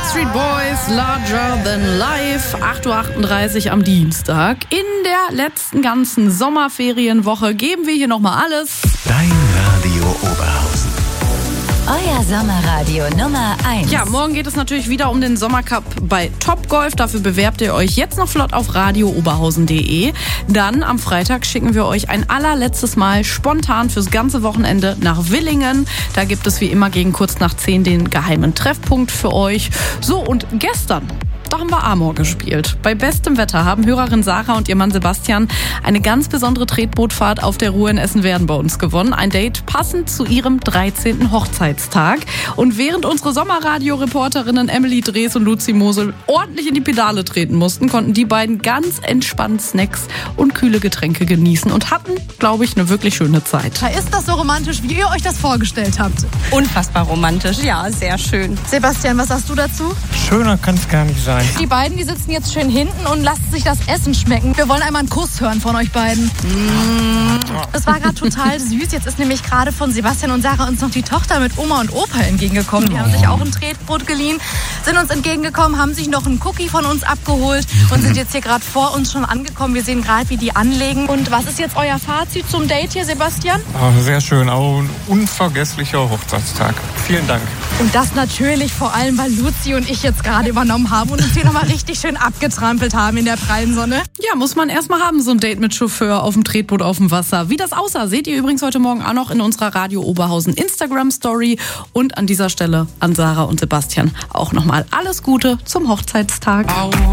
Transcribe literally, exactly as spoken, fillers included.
Backstreet Boys, Larger Than Life, acht Uhr achtunddreißig am Dienstag. In der letzten ganzen Sommerferienwoche geben wir hier nochmal alles. Dein Radio Oberhausen. Euer Sommerradio Nummer eins. Ja, morgen geht es natürlich wieder um den Sommercup bei Topgolf. Dafür bewerbt ihr euch jetzt noch flott auf radio oberhausen punkt de. Dann am Freitag schicken wir euch ein allerletztes Mal spontan fürs ganze Wochenende nach Willingen. Da gibt es wie immer gegen kurz nach zehn den geheimen Treffpunkt für euch. So, und gestern, da haben wir Amor gespielt. Bei bestem Wetter haben Hörerin Sarah und ihr Mann Sebastian eine ganz besondere Tretbootfahrt auf der Ruhr in Essen-Werden bei uns gewonnen. Ein Date passend zu ihrem dreizehnten Hochzeitstag. Und während unsere Sommerradio-Reporterinnen Emily Drees und Luzi Mosel ordentlich in die Pedale treten mussten, konnten die beiden ganz entspannt Snacks und kühle Getränke genießen und hatten, glaube ich, eine wirklich schöne Zeit. Ist das so romantisch, wie ihr euch das vorgestellt habt? Unfassbar romantisch, ja, sehr schön. Sebastian, was sagst du dazu? Schöner kann es gar nicht sein. Die beiden, die sitzen jetzt schön hinten und lassen sich das Essen schmecken. Wir wollen einmal einen Kuss hören von euch beiden. Das war gerade total süß. Jetzt ist nämlich gerade von Sebastian und Sarah uns noch die Tochter mit Oma und Opa entgegengekommen. Die haben sich auch ein Tretboot geliehen, sind uns entgegengekommen, haben sich noch einen Cookie von uns abgeholt und sind jetzt hier gerade vor uns schon angekommen. Wir sehen gerade, wie die anlegen. Und was ist jetzt euer Fazit zum Date hier, Sebastian? Oh, sehr schön, auch ein unvergesslicher Hochzeitstag. Vielen Dank. Und das natürlich vor allem, weil Luzi und ich jetzt gerade übernommen haben und uns hier nochmal richtig schön abgetrampelt haben in der prallen Sonne. Ja, muss man erstmal haben, so ein Date mit Chauffeur auf dem Tretboot auf dem Wasser. Wie das aussah, seht ihr übrigens heute Morgen auch noch in unserer Radio Oberhausen Instagram-Story. Und an dieser Stelle an Sarah und Sebastian auch nochmal alles Gute zum Hochzeitstag.